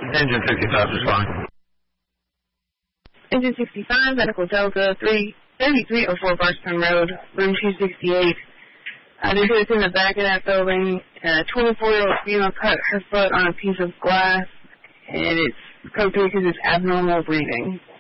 Engine 65, respond. Engine 65, Medical Delta, 3304 Barstown Road, room 268. They said it's in the back of that building. 24-year-old female cut her foot on a piece of glass, and it's code 3 because it's abnormal breathing.